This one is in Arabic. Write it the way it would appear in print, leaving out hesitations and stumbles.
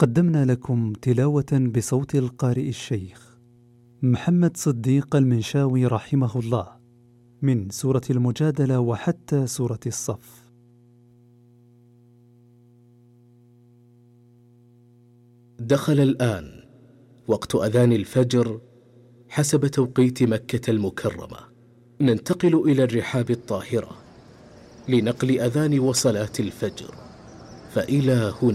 قدمنا لكم تلاوة بصوت القارئ الشيخ محمد صديق المنشاوي رحمه الله من سورة المجادلة وحتى سورة الصف. دخل الآن وقت أذان الفجر حسب توقيت مكة المكرمة. ننتقل إلى الرحاب الطاهرة لنقل أذان وصلاة الفجر، فإلى هنا